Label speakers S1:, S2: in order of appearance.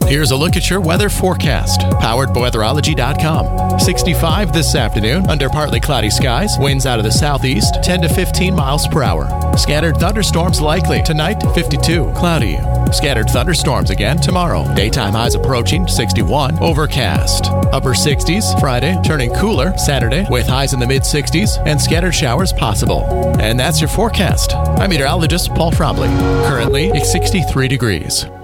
S1: Here's a look at your weather forecast, powered by weatherology.com. 65 this afternoon under partly cloudy skies, winds out of the southeast, 10 to 15 miles per hour. Scattered thunderstorms likely. Tonight, 52, cloudy. Scattered thunderstorms again tomorrow. Daytime highs approaching 61, overcast. Upper 60s Friday, turning cooler Saturday with highs in the mid-60s and scattered showers possible. And that's your forecast. I'm meteorologist Paul Frobley. Currently, it's 63 degrees.